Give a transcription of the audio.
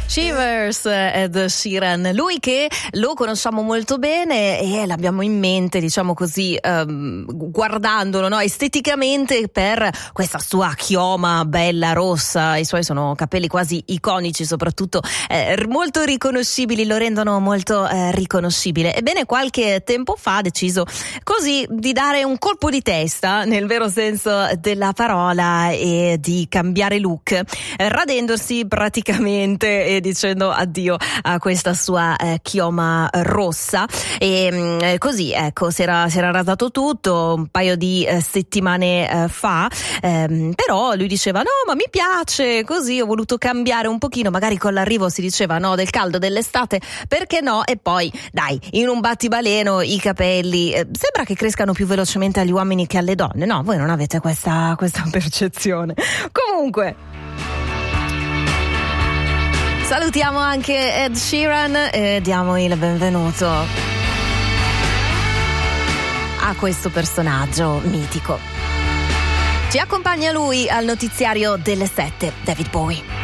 Shivers, Ed Sheeran, lui che lo conosciamo molto bene e l'abbiamo in mente, diciamo così, guardandolo, no, esteticamente, per questa sua chioma bella rossa. I suoi sono capelli quasi iconici, soprattutto molto riconoscibili, lo rendono molto riconoscibile. Ebbene, qualche tempo fa ha deciso così di dare un colpo di testa, nel vero senso della parola, e di cambiare look, radendosi praticamente e dicendo addio a questa sua chioma rossa. E così, ecco, si era rasato tutto un paio di settimane fa, però lui diceva no, ma mi piace così, ho voluto cambiare un pochino, magari con l'arrivo si diceva no, del caldo, dell'estate, perché no? E poi dai, in un battibaleno i capelli sembra che crescano più velocemente agli uomini che alle donne, no? Voi non avete questa percezione? Comunque salutiamo anche Ed Sheeran e diamo il benvenuto a questo personaggio mitico. Ci accompagna lui al notiziario delle 7, David Bowie.